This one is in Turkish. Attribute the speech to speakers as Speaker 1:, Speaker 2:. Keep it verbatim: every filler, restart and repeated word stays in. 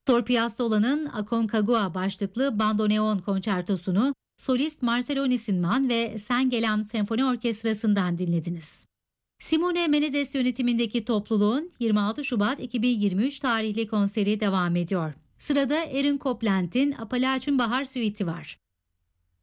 Speaker 1: Astor Piazzolla'nın Aconcagua başlıklı bandoneon konçertosunu solist Marcelo Nisinman ve Sen Senfoni Orkestrası'ndan dinlediniz. Simone Menezes yönetimindeki topluluğun yirmi altı Şubat iki bin yirmi üç tarihli konseri devam ediyor. Sırada Erin Copland'in Appalachian Bahar Suite'i var.